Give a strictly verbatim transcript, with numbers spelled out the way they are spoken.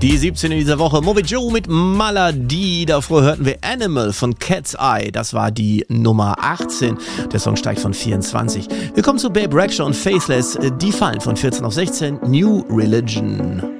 Die siebzehn in dieser Woche. Moby Joe mit Malady. Davor hörten wir Animal von Cat's Eye. Das war die Nummer achtzehn. Der Song steigt von vierundzwanzig. Wir kommen zu Babe Rexha und Faithless. Die fallen von vierzehn auf sechzehn. New Religion.